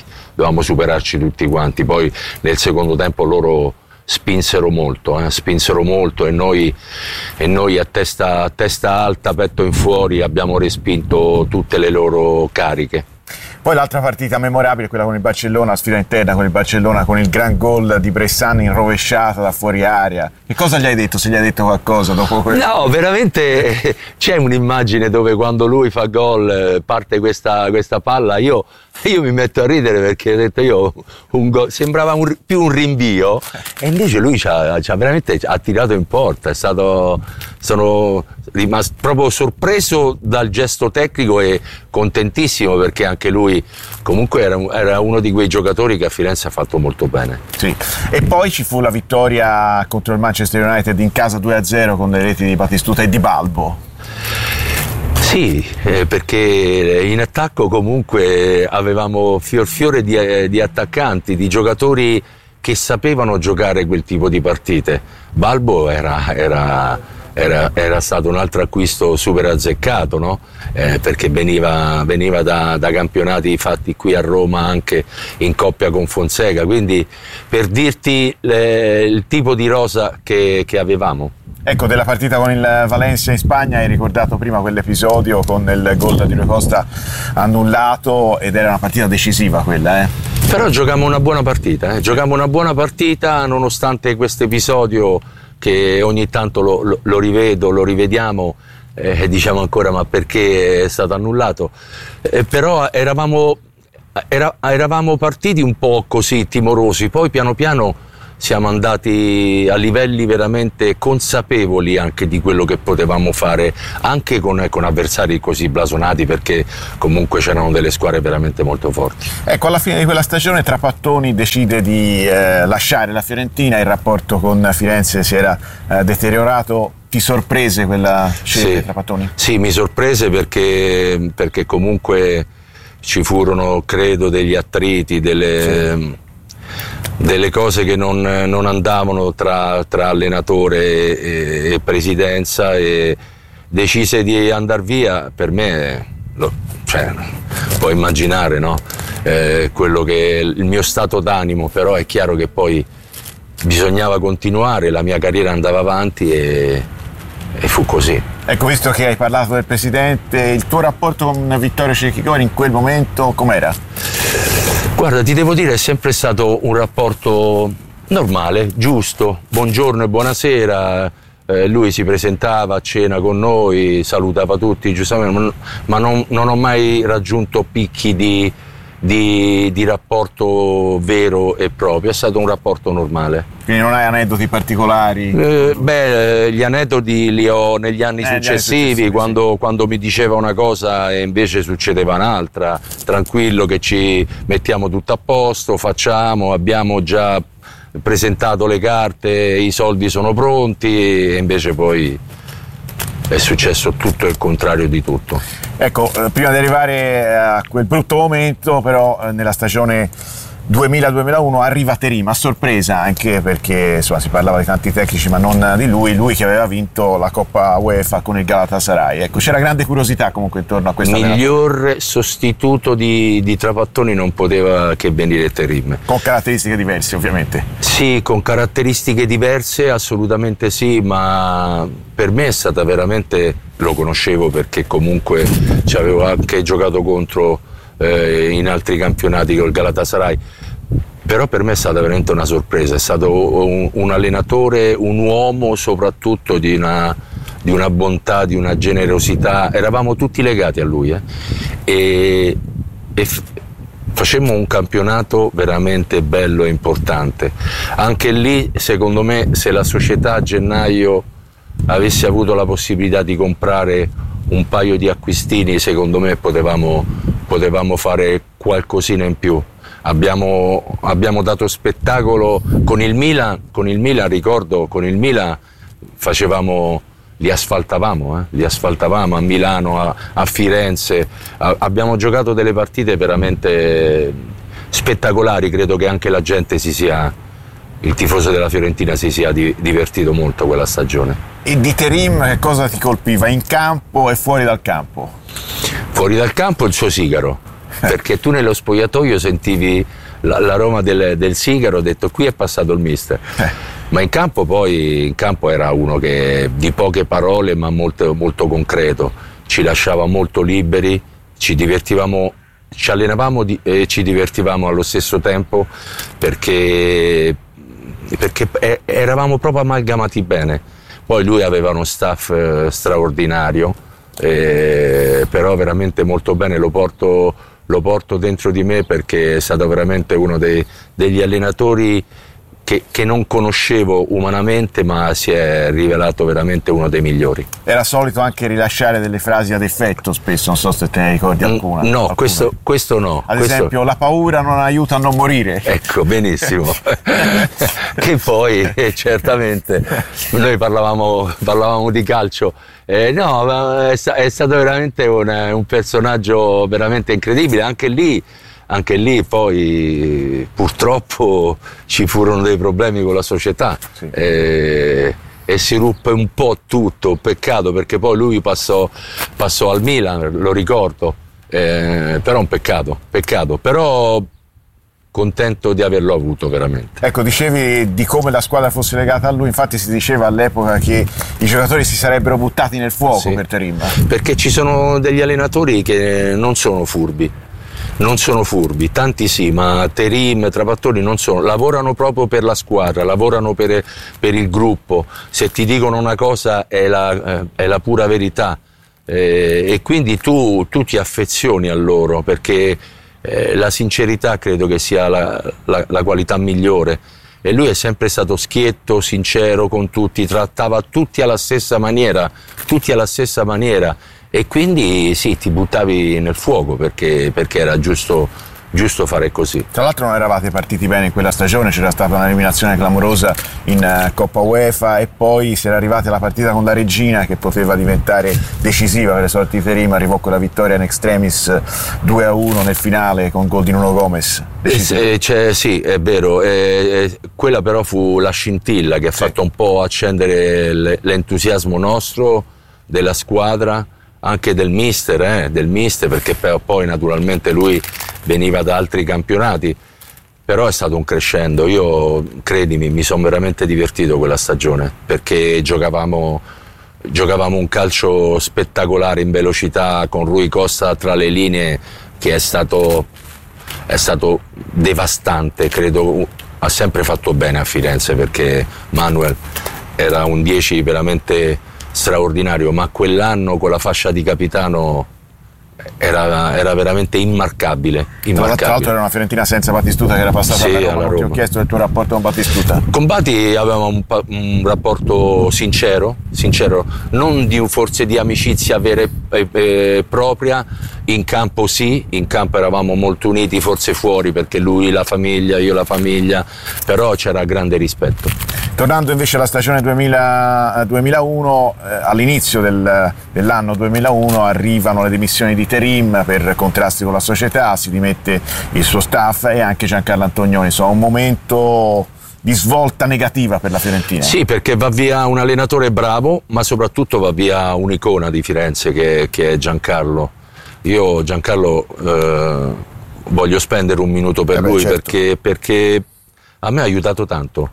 poi nel secondo tempo loro spinsero molto e noi a testa alta, petto in fuori, abbiamo respinto tutte le loro cariche. Poi l'altra partita memorabile, quella con il Barcellona, la sfida interna con il Barcellona, con il gran gol di Bressan in rovesciata da fuori area. Che cosa gli hai detto, se gli hai detto qualcosa dopo questo? No, veramente c'è un'immagine dove quando lui fa gol, parte questa palla, io mi metto a ridere perché ho detto un gol, sembrava più un rinvio, e invece lui ci ha veramente tirato in porta. Sono rimasto proprio sorpreso dal gesto tecnico e contentissimo, perché anche lui comunque era uno di quei giocatori che a Firenze ha fatto molto bene. Sì. E poi ci fu la vittoria contro il Manchester United in casa 2-0 con le reti di Batistuta e di Balbo. Sì, perché in attacco comunque avevamo fiore di attaccanti, di giocatori che sapevano giocare quel tipo di partite. Balbo era stato un altro acquisto super azzeccato, no? Perché veniva da campionati fatti qui a Roma anche in coppia con Fonseca, quindi per dirti il tipo di rosa che avevamo. Ecco, della partita con il Valencia in Spagna hai ricordato prima quell'episodio con il gol di Rui Costa annullato, ed era una partita decisiva quella, Però giocammo una buona partita, nonostante questo episodio che ogni tanto lo rivedo, lo rivediamo, diciamo ancora ma perché è stato annullato, però eravamo partiti un po' così timorosi, poi piano piano siamo andati a livelli veramente consapevoli anche di quello che potevamo fare, anche con avversari così blasonati, perché comunque c'erano delle squadre veramente molto forti. Ecco, alla fine di quella stagione Trapattoni decide di lasciare la Fiorentina, il rapporto con Firenze si era deteriorato. Ti sorprese quella scelta di Trapattoni? Sì, mi sorprese perché comunque ci furono, credo, degli attriti, delle cose che non andavano tra allenatore e presidenza, e decise di andar via. Per me puoi immaginare, no? Quello che è il mio stato d'animo, però è chiaro che poi bisognava continuare, la mia carriera andava avanti e fu così. Ecco, visto che hai parlato del presidente, il tuo rapporto con Vittorio Cecchicori in quel momento com'era? Guarda, ti devo dire, è sempre stato un rapporto normale, giusto, buongiorno e buonasera, lui si presentava a cena con noi, salutava tutti giustamente, ma non ho mai raggiunto picchi di rapporto vero e proprio, è stato un rapporto normale. Quindi non hai aneddoti particolari? Gli aneddoti li ho negli anni successivi, quando mi diceva una cosa e invece succedeva un'altra. Tranquillo che ci mettiamo tutto a posto, abbiamo già presentato le carte, i soldi sono pronti, e invece poi è successo tutto il contrario di tutto. Ecco, prima di arrivare a quel brutto momento, però nella stagione 2000-2001 arriva Terim, a sorpresa, anche perché insomma, si parlava di tanti tecnici ma non di lui che aveva vinto la Coppa UEFA con il Galatasaray. Ecco, c'era grande curiosità comunque intorno a questa miglior sostituto di Trapattoni non poteva che venire Terim. Con caratteristiche diverse ovviamente. Sì, con caratteristiche diverse, assolutamente sì, ma per me è stata veramente, lo conoscevo perché comunque ci avevo anche giocato contro in altri campionati col Galatasaray, però per me è stata veramente una sorpresa, è stato un allenatore, un uomo soprattutto di una bontà, di una generosità, eravamo tutti legati a lui e facemmo un campionato veramente bello e importante. Anche lì secondo me, se la società a gennaio avesse avuto la possibilità di comprare un paio di acquistini, secondo me potevamo fare qualcosina in più. Abbiamo dato spettacolo con il Milan, ricordo, con il Milan li asfaltavamo a Milano, a Firenze, abbiamo giocato delle partite veramente spettacolari, credo che anche la gente il tifoso della Fiorentina si sia divertito molto quella stagione. E di Terim che cosa ti colpiva in campo e fuori dal campo? Fuori dal campo il suo sigaro, perché tu nello spogliatoio sentivi l'aroma del sigaro, ho detto qui è passato il mister. Ma in campo era uno che di poche parole ma molto, molto concreto, ci lasciava molto liberi, ci allenavamo e ci divertivamo allo stesso tempo perché eravamo proprio amalgamati bene. Poi lui aveva uno staff straordinario, però veramente molto bene, lo porto dentro di me perché è stato veramente uno degli allenatori che non conoscevo umanamente, ma si è rivelato veramente uno dei migliori. Era solito anche rilasciare delle frasi ad effetto spesso, non so se te ne ricordi alcuna. No, questo no. Ad esempio, la paura non aiuta a non morire. Ecco, benissimo. Che poi, certamente, noi parlavamo di calcio. No, è stato veramente un personaggio veramente incredibile, anche lì poi purtroppo ci furono dei problemi con la società, sì. E si ruppe un po' tutto, peccato perché poi lui passò al Milan, lo ricordo, però un peccato, però contento di averlo avuto veramente. Ecco, dicevi di come la squadra fosse legata a lui, infatti si diceva all'epoca che i giocatori si sarebbero buttati nel fuoco per Terim. Perché ci sono degli allenatori che non sono furbi, tanti sì, ma Terim, Trapattoni non sono, lavorano proprio per la squadra, lavorano per il gruppo, se ti dicono una cosa è la pura verità, e quindi tu ti affezioni a loro perché la sincerità credo che sia la qualità migliore, e lui è sempre stato schietto, sincero con tutti, trattava tutti alla stessa maniera, e quindi sì, ti buttavi nel fuoco perché era giusto fare così. Tra l'altro non eravate partiti bene in quella stagione, c'era stata un'eliminazione clamorosa in Coppa UEFA e poi si era arrivati alla partita con la Regina che poteva diventare decisiva per le sorti di Terim, arrivò con la vittoria in extremis 2-1 nel finale con gol di Nuno Gomez. Sì, è vero, quella però fu la scintilla che ha fatto un po' accendere l'entusiasmo nostro, della squadra. anche del mister, perché poi naturalmente lui veniva da altri campionati, però è stato un crescendo. Io, credimi, mi sono veramente divertito quella stagione, perché giocavamo un calcio spettacolare in velocità con Rui Costa tra le linee, che è stato devastante. Credo ha sempre fatto bene a Firenze, perché Manuel era un 10 veramente straordinario, ma quell'anno con la fascia di capitano era veramente immarcabile. Tra l'altro era una Fiorentina senza Battistuta, che era passata alla Roma. Ti ho chiesto il tuo rapporto con Battistuta. Con Batti avevamo un rapporto sincero, non forse di amicizia vera e propria. In campo sì, in campo eravamo molto uniti, forse fuori, perché lui la famiglia, io la famiglia, però c'era grande rispetto. Tornando invece alla stagione 2001, all'inizio dell'anno 2001 arrivano le dimissioni di Terim per contrasti con la società, si dimette il suo staff e anche Giancarlo Antonioni. Insomma, un momento di svolta negativa per la Fiorentina. Sì, perché va via un allenatore bravo, ma soprattutto va via un'icona di Firenze che è Giancarlo. Io Giancarlo voglio spendere un minuto per lui, certo. perché a me ha aiutato tanto,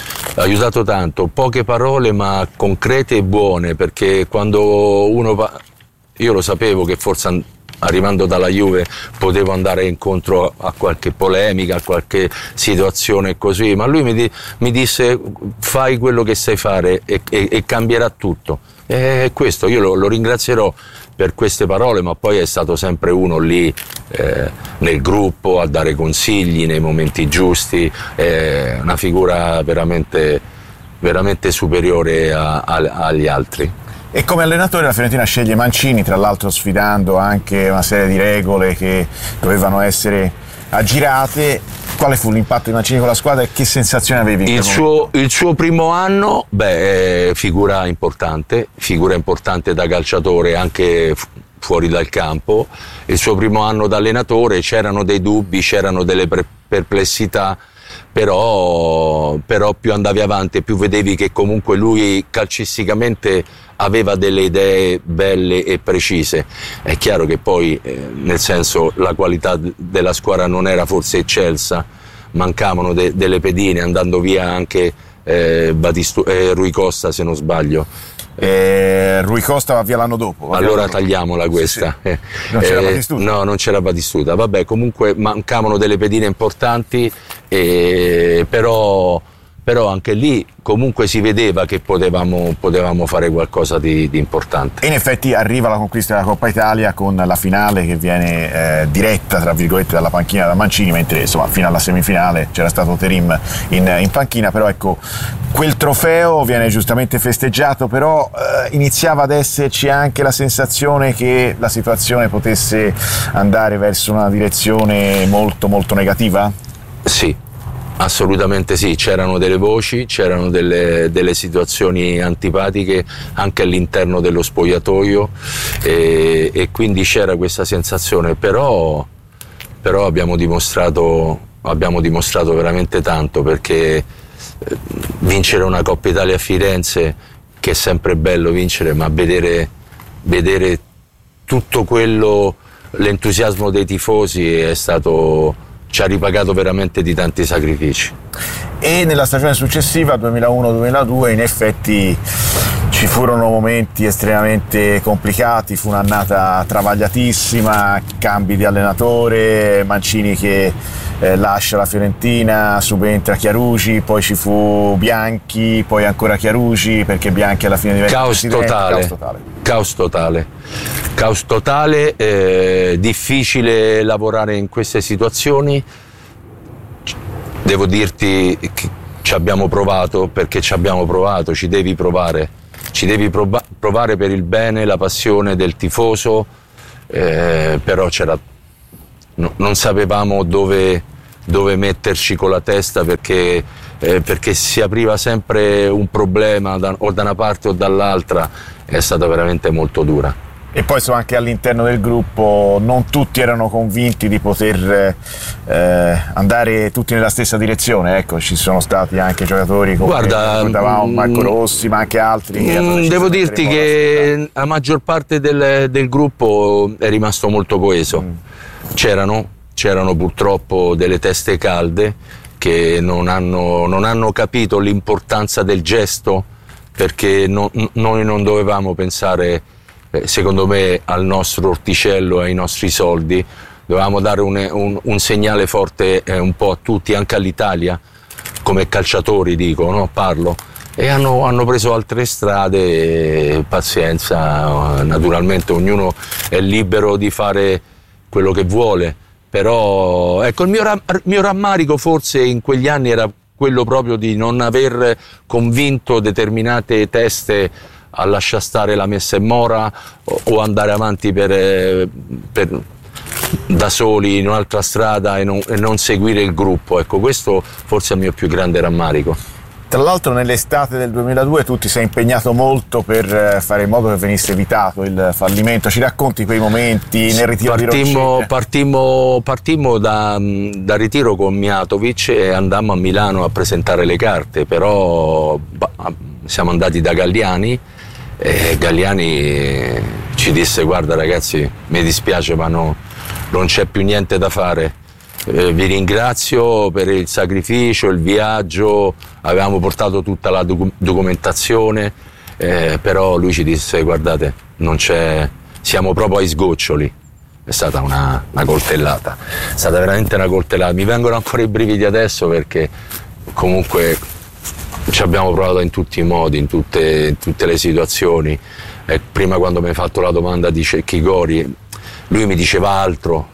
poche parole ma concrete e buone, perché quando io lo sapevo che forse arrivando dalla Juve potevo andare incontro a qualche polemica, a qualche situazione così, ma lui mi disse: fai quello che sai fare e cambierà tutto. E questo io lo ringrazierò per queste parole, ma poi è stato sempre uno lì nel gruppo a dare consigli nei momenti giusti, una figura veramente, veramente superiore agli altri. E come allenatore la Fiorentina sceglie Mancini, tra l'altro sfidando anche una serie di regole che dovevano essere aggirate. Quale fu l'impatto di Mancini con la squadra e che sensazione avevi? Il suo primo anno, figura importante da calciatore anche fuori dal campo. Il suo primo anno da allenatore c'erano dei dubbi, c'erano delle perplessità, però più andavi avanti più vedevi che comunque lui calcisticamente aveva delle idee belle e precise. È chiaro che poi nel senso la qualità della squadra non era forse eccelsa, mancavano delle pedine, andando via anche Rui Costa, se non sbaglio. Rui Costa va via l'anno dopo. Allora tagliamola questa. Sì. Non c'era Battistuta? No, non c'era Battistuta. Vabbè, comunque mancavano delle pedine importanti, però anche lì comunque si vedeva che potevamo fare qualcosa di importante. E in effetti arriva la conquista della Coppa Italia con la finale che viene diretta tra virgolette dalla panchina da Mancini, mentre insomma fino alla semifinale c'era stato Terim in panchina. Però ecco, quel trofeo viene giustamente festeggiato, però iniziava ad esserci anche la sensazione che la situazione potesse andare verso una direzione molto molto negativa? Sì, assolutamente sì, c'erano delle voci, c'erano delle situazioni antipatiche anche all'interno dello spogliatoio, e quindi c'era questa sensazione, però abbiamo dimostrato veramente tanto, perché vincere una Coppa Italia a Firenze, che è sempre bello vincere, ma vedere tutto quello, l'entusiasmo dei tifosi ci ha ripagato veramente di tanti sacrifici. E nella stagione successiva, 2001-2002, in effetti ci furono momenti estremamente complicati, fu un'annata travagliatissima, cambi di allenatore, Mancini che lascia la Fiorentina, subentra Chiarugi, poi ci fu Bianchi, poi ancora Chiarugi, perché Bianchi alla fine diventa Caos totale, difficile lavorare in queste situazioni. Devo dirti che ci abbiamo provato, perché ci devi provare per il bene, la passione del tifoso, però non sapevamo dove metterci con la testa, perché si apriva sempre un problema o da una parte o dall'altra. È stata veramente molto dura. E poi anche all'interno del gruppo non tutti erano convinti di poter andare tutti nella stessa direzione, ecco, ci sono stati anche giocatori come Marco Rossi, ma anche altri che devo dirti che la maggior parte del gruppo è rimasto molto coeso. C'erano purtroppo delle teste calde che non hanno capito l'importanza del gesto, perché noi non dovevamo pensare, secondo me, al nostro orticello e ai nostri soldi. Dovevamo dare un segnale forte un po' a tutti, anche all'Italia, come calciatori dico, no? Parlo. E hanno preso altre strade, pazienza, naturalmente ognuno è libero di fare quello che vuole, però ecco, il mio rammarico forse in quegli anni era quello proprio di non aver convinto determinate teste a lasciare stare la messa in mora o andare avanti da soli in un'altra strada e non seguire il gruppo. Ecco, questo forse è il mio più grande rammarico. Tra l'altro nell'estate del 2002 tu ti sei impegnato molto per fare in modo che venisse evitato il fallimento. Ci racconti quei momenti nel ritiro di Roccette? Partimmo da ritiro con Mijatovic e andammo a Milano a presentare le carte, però siamo andati da Galliani e Galliani ci disse: guarda ragazzi, mi dispiace ma non c'è più niente da fare. Vi ringrazio per il sacrificio, il viaggio, avevamo portato tutta la documentazione, però lui ci disse: guardate, non c'è, siamo proprio ai sgoccioli. È stata una coltellata, è stata veramente una coltellata. Mi vengono ancora i brividi adesso, perché comunque ci abbiamo provato in tutti i modi, in tutte le situazioni. Prima, quando mi hai fatto la domanda di Cecchigori, lui mi diceva altro,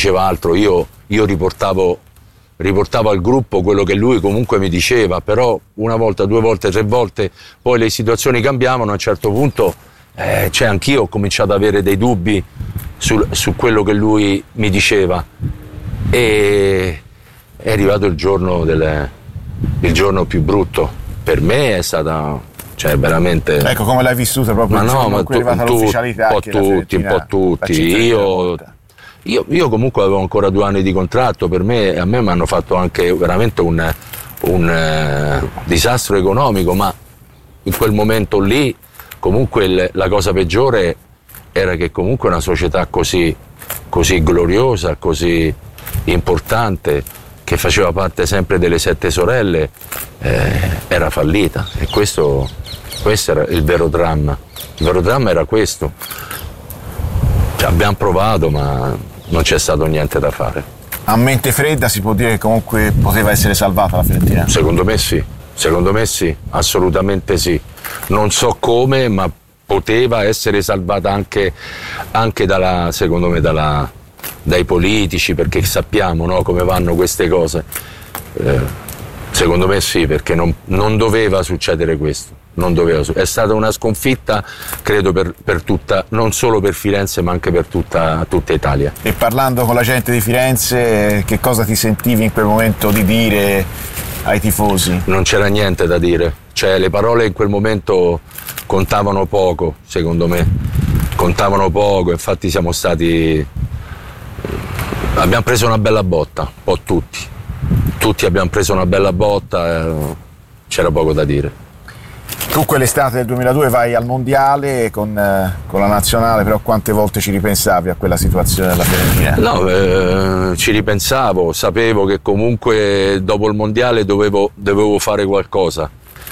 io riportavo al gruppo quello che lui comunque mi diceva, però una volta, due volte, tre volte poi le situazioni cambiavano. A un certo punto anch'io ho cominciato ad avere dei dubbi su quello che lui mi diceva, e è arrivato il giorno più brutto per me. È stata, cioè, veramente, ecco come l'hai vissuta proprio il giorno in cui è arrivata l'ufficialità, un po' tutti. Io comunque avevo ancora 2 anni di contratto, a me mi hanno fatto anche veramente un disastro economico, ma in quel momento lì comunque la cosa peggiore era che comunque una società così gloriosa, così importante, che faceva parte sempre delle 7 sorelle, era fallita, e questo era il vero dramma. Il vero dramma era questo. Cioè, abbiamo provato, ma non c'è stato niente da fare. A mente fredda si può dire che comunque poteva essere salvata la Fiorentina? Secondo me sì, assolutamente sì. Non so come, ma poteva essere salvata anche secondo me dai politici, perché sappiamo, no, come vanno queste cose. Secondo me sì, perché non doveva succedere questo. È stata una sconfitta, credo, per tutta, non solo per Firenze, ma anche per tutta Italia. E parlando con la gente di Firenze, che cosa ti sentivi in quel momento di dire ai tifosi? Non c'era niente da dire, cioè le parole in quel momento contavano poco, secondo me, infatti abbiamo preso una bella botta, un po' tutti abbiamo preso una bella botta, c'era poco da dire. Tu quell'estate del 2002 vai al mondiale con la nazionale, però quante volte ci ripensavi a quella situazione della Fiorentina? No, ci ripensavo, sapevo che comunque dopo il mondiale dovevo fare qualcosa.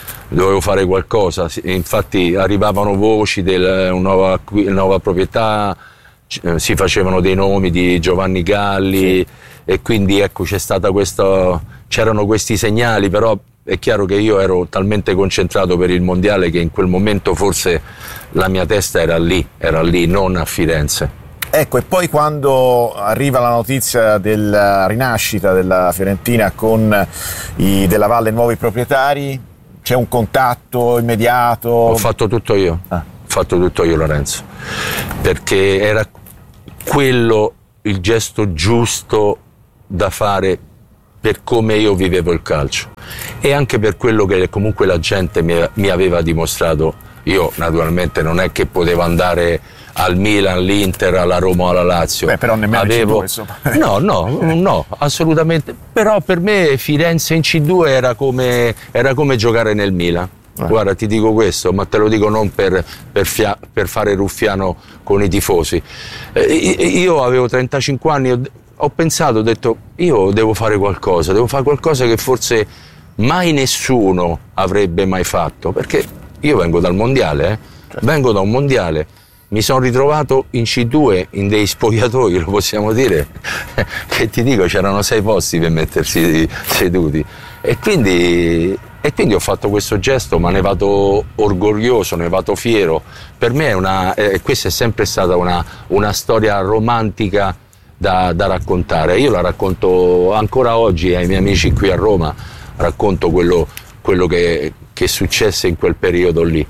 Infatti arrivavano voci della nuova proprietà, si facevano dei nomi di Giovanni Galli, sì. E quindi ecco c'erano questi segnali, però è chiaro che io ero talmente concentrato per il mondiale che in quel momento forse la mia testa era lì, non a Firenze. Ecco, e poi quando arriva la notizia della rinascita della Fiorentina con i Della Valle nuovi proprietari, c'è un contatto immediato? Ho fatto tutto io, Lorenzo, perché era quello il gesto giusto da fare per come io vivevo il calcio e anche per quello che comunque la gente mi aveva dimostrato. Io naturalmente non è che potevo andare al Milan, all'Inter, alla Roma, alla Lazio. Però nemmeno avevo... C2, insomma. No, assolutamente. Però per me Firenze in C2 era come giocare nel Milan. Guarda, ti dico questo, ma te lo dico non per fare ruffiano con i tifosi. Io avevo 35 anni, ho pensato, ho detto, io devo fare qualcosa che forse mai nessuno avrebbe mai fatto, perché io vengo dal mondiale, vengo da un mondiale, mi sono ritrovato in C2 in dei spogliatoi, lo possiamo dire, che ti dico c'erano 6 posti per mettersi seduti, e quindi ho fatto questo gesto, ma ne vado orgoglioso, ne vado fiero. Per me questa è sempre stata una storia romantica da raccontare. Io la racconto ancora oggi ai miei amici qui a Roma, racconto quello che successe in quel periodo lì.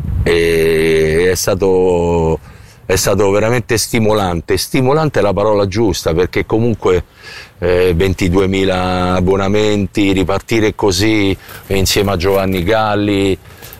E è stato veramente stimolante. Stimolante è la parola giusta, perché comunque 22.000 abbonamenti, ripartire così insieme a Giovanni Galli,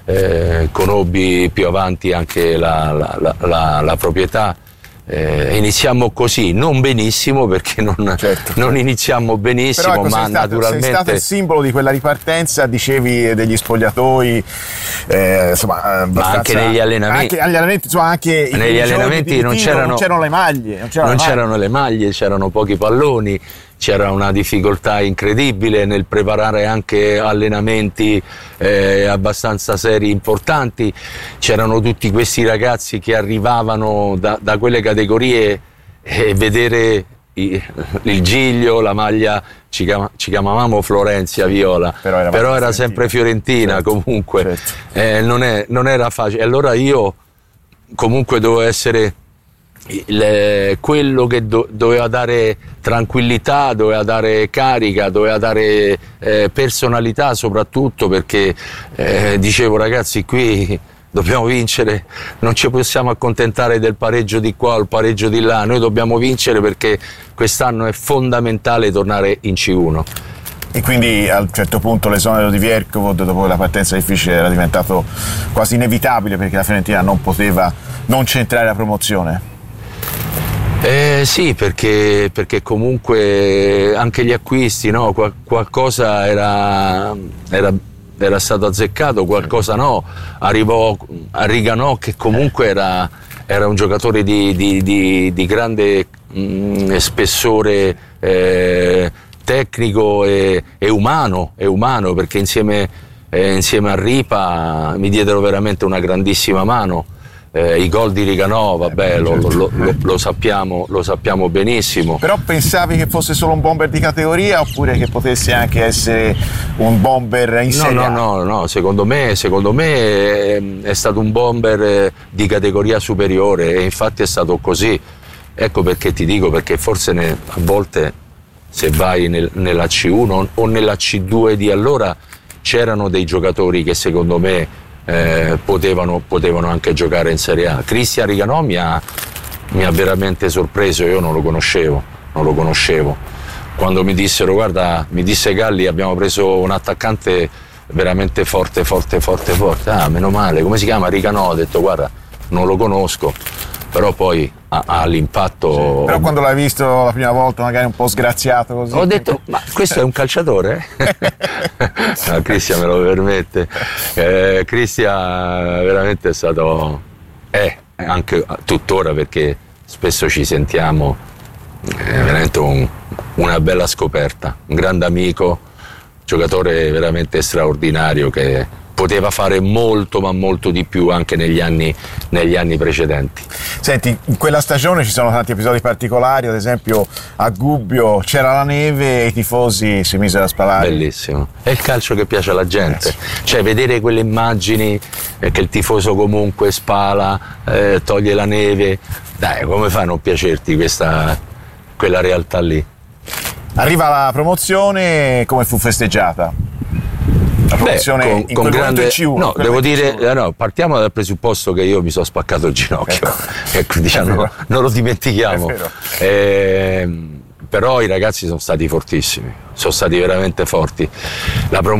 conobbi più avanti anche la proprietà. Iniziamo così, non benissimo, perché non iniziamo benissimo, però, ecco, ma naturalmente sei stato il simbolo di quella ripartenza, dicevi, degli spogliatoi, insomma, ma anche negli allenamenti, anche negli allenamenti non c'erano le maglie, c'erano le maglie, c'erano pochi palloni, c'era una difficoltà incredibile nel preparare anche allenamenti abbastanza seri, importanti. C'erano tutti questi ragazzi che arrivavano da quelle categorie, e vedere il giglio, la maglia, ci chiamavamo Florenzia Viola, però era sempre Fiorentina, certo, comunque, certo. Non era facile. Allora io comunque dovevo essere quello che doveva dare tranquillità, doveva dare carica, doveva dare personalità, soprattutto perché dicevo, ragazzi, qui dobbiamo vincere, non ci possiamo accontentare del pareggio di qua o il pareggio di là, noi dobbiamo vincere, perché quest'anno è fondamentale tornare in C1. E quindi a un certo punto l'esonero di Vierkovod dopo la partenza difficile era diventato quasi inevitabile, perché la Fiorentina non poteva non centrare la promozione. Sì, perché comunque anche gli acquisti, no? Qualcosa era stato azzeccato, qualcosa no. Arrivò a Riganò, che comunque era un giocatore di grande spessore tecnico e umano, perché insieme a Ripa mi diedero veramente una grandissima mano. I gol di Riganò, vabbè, lo sappiamo benissimo. Però pensavi che fosse solo un bomber di categoria, oppure che potesse anche essere un bomber in Serie A? No, secondo me è stato un bomber di categoria superiore, e infatti è stato così. Ecco perché ti dico, perché forse a volte, se vai nella C1 o nella C2 di allora, c'erano dei giocatori che secondo me potevano anche giocare in Serie A. Cristian Riganò mi ha veramente sorpreso, io non lo conoscevo. Quando mi dissero, guarda, mi disse Galli, abbiamo preso un attaccante veramente forte. Ah, meno male, come si chiama? Riganò. Ho detto, guarda, non lo conosco, però poi ha l'impatto. Sì, però quando l'hai visto la prima volta, magari un po' sgraziato così, ho detto, ma questo è un calciatore? No, Cristian me lo permette. Cristian veramente è stato, anche tuttora, perché spesso ci sentiamo, veramente una bella scoperta, un grande amico, giocatore veramente straordinario, che poteva fare molto, ma molto di più anche negli anni precedenti. Senti, in quella stagione ci sono tanti episodi particolari, ad esempio a Gubbio c'era la neve e i tifosi si misero a spalare. Bellissimo, è il calcio che piace alla gente, cioè vedere quelle immagini che il tifoso comunque spala, toglie la neve, dai, come fa a non piacerti quella realtà lì? Arriva la promozione, come fu festeggiata? La promozione con grande C1, no, devo dire, partiamo dal presupposto che io mi sono spaccato il ginocchio, ecco, diciamo, non lo dimentichiamo, però i ragazzi sono stati fortissimi, sono stati veramente forti.